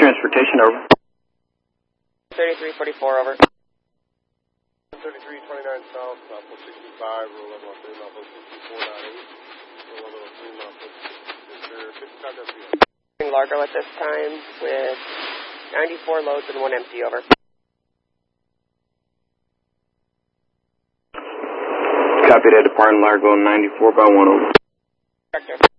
transportation, over. 3344, over. 3329 south, Southwest 65, roll level on 3, Southwest 6498, roll level on 3, Southwest 55 Largo at this time with 94 loads and 1 empty, over. Copy that, departing Largo 94 by 1, over. Director.